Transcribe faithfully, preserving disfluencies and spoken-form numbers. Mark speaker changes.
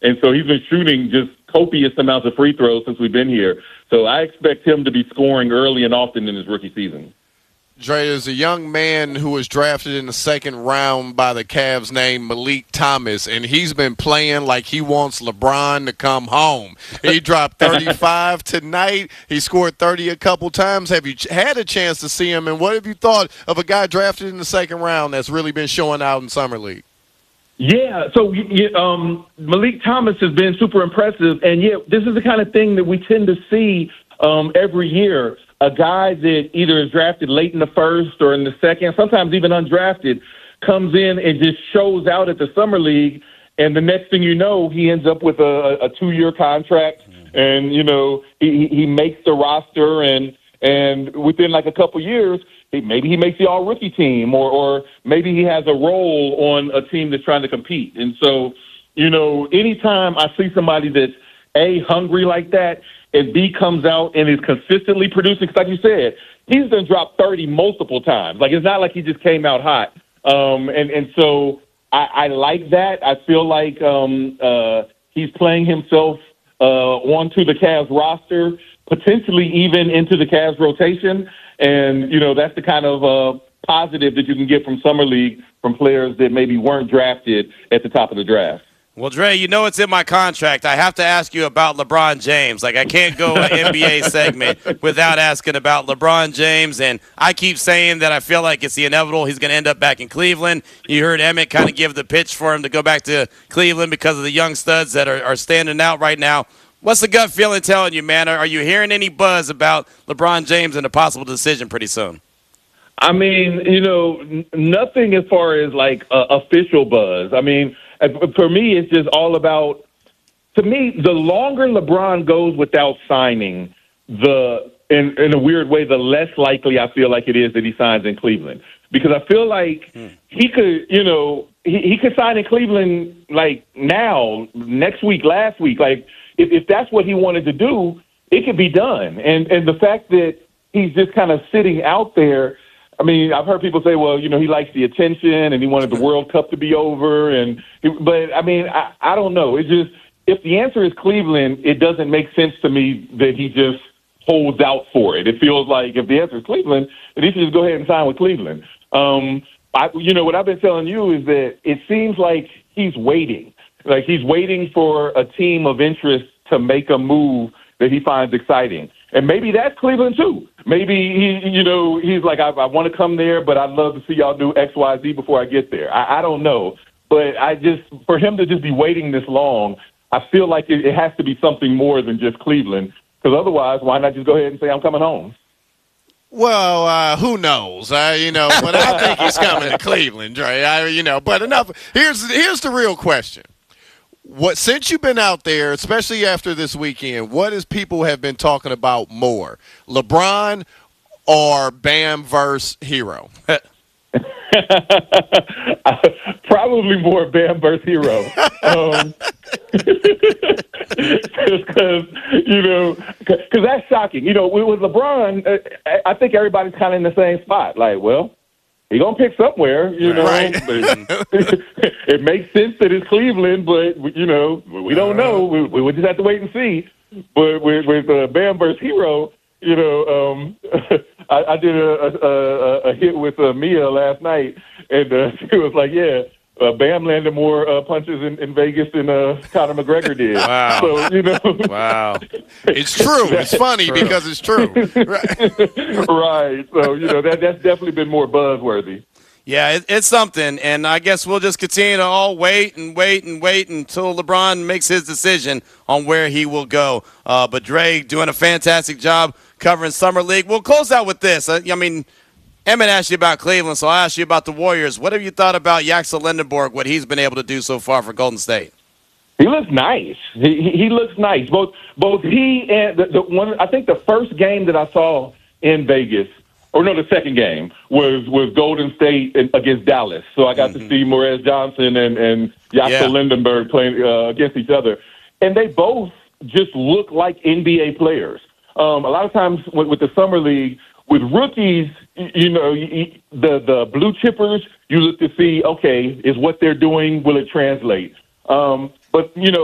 Speaker 1: And so he's been shooting just copious amounts of free throws since we've been here. So I expect him to be scoring early and often in his rookie season.
Speaker 2: Dre, there's a young man who was drafted in the second round by the Cavs named Malik Thomas, and he's been playing like he wants LeBron to come home. He dropped thirty-five tonight. He scored thirty a couple times. Have you had a chance to see him, and what have you thought of a guy drafted in the second round that's really been showing out in Summer League?
Speaker 1: Yeah, so um, Malik Thomas has been super impressive, and, yeah, this is the kind of thing that we tend to see um, every year. A guy that either is drafted late in the first or in the second, sometimes even undrafted, comes in and just shows out at the Summer League, and the next thing you know, he ends up with a, a two-year contract, and, you know, he, he makes the roster, and and within like a couple years, he, maybe he makes the all-rookie team, or, or maybe he has a role on a team that's trying to compete. And so, you know, anytime I see somebody that's, A, hungry like that, and B, comes out and is consistently producing, because like you said, he's been dropped thirty multiple times. Like, it's not like he just came out hot. Um, and, and so I, I like that. I feel like um, uh, he's playing himself uh, onto the Cavs roster, potentially even into the Cavs rotation. And, you know, that's the kind of uh, positive that you can get from Summer League from players that maybe weren't drafted at the top of the draft.
Speaker 3: Well, Dre, you know it's in my contract. I have to ask you about LeBron James. Like, I can't go an N B A segment without asking about LeBron James. And I keep saying that I feel like it's the inevitable. He's going to end up back in Cleveland. You heard Emmett kind of give the pitch for him to go back to Cleveland because of the young studs that are, are standing out right now. What's the gut feeling telling you, man? Are you hearing any buzz about LeBron James and a possible decision pretty soon?
Speaker 1: I mean, you know, n- nothing as far as, like, uh, official buzz. I mean, for me, it's just all about, to me, the longer LeBron goes without signing, the in, in a weird way, the less likely I feel like it is that he signs in Cleveland. Because I feel like hmm. he could, you know, he, he could sign in Cleveland, like, now, next week, last week. Like, if, if that's what he wanted to do, it could be done. And, and the fact that he's just kind of sitting out there, I mean, I've heard people say, well, you know, he likes the attention and he wanted the World Cup to be over. And But, I mean, I, I don't know. It's just, if the answer is Cleveland, it doesn't make sense to me that he just holds out for it. It feels like if the answer is Cleveland, then he should just go ahead and sign with Cleveland. Um, I, you know, what I've been telling you is that it seems like he's waiting. Like he's waiting for a team of interest to make a move that he finds exciting. And maybe that's Cleveland, too. Maybe, he, you know, he's like, I, I want to come there, but I'd love to see y'all do X, Y, Z before I get there. I, I don't know. But I just, for him to just be waiting this long, I feel like it, it has to be something more than just Cleveland. Because otherwise, why not just go ahead and say, I'm coming home?
Speaker 2: Well, uh, who knows? Uh, you know, but I think he's coming to Cleveland, Dre. I, you know, but enough. Here's here's the real question. What, since you've been out there, especially after this weekend, what is people have been talking about more, LeBron or Bam versus Hero?
Speaker 1: Probably more Bam versus Hero. Um, because, you know, because that's shocking. You know, with LeBron, uh, I think everybody's kind of in the same spot. Like, well, he's going to pick somewhere, you know.
Speaker 2: Right.
Speaker 1: But it makes sense that it's Cleveland, but, you know, we don't know. We, we just have to wait and see. But with, with uh, Bam versus Hero, you know, um, I, I did a, a, a hit with uh, Mia last night, and uh, she was like, yeah, uh, Bam landed more uh, punches in, in Vegas than uh, Conor McGregor did.
Speaker 3: Wow.
Speaker 1: So, you know.
Speaker 3: Wow.
Speaker 2: It's true. It's funny because it's true.
Speaker 1: Right. Right. So, you know, that that's definitely been more buzzworthy.
Speaker 3: Yeah, it, it's something, and I guess we'll just continue to all wait and wait and wait until LeBron makes his decision on where he will go. Uh, but Dre doing a fantastic job covering Summer League. We'll close out with this. I, I mean, Emmett asked you about Cleveland, so I'll ask you about the Warriors. What have you thought about Yaxel Lindenberg, what he's been able to do so far for Golden State?
Speaker 1: He looks nice. He, he looks nice. Both both he and the, the one. I think the first game that I saw in Vegas, or no, the second game was was Golden State against Dallas. So I got mm-hmm. to see Morez Johnson and and Yaxel yeah. Lindenberg playing uh, against each other, and they both just look like N B A players. Um, a lot of times with, with the summer league, with rookies, you, you know, you, the the blue chippers, you look to see, okay, is what they're doing, will it translate? Um, but you know.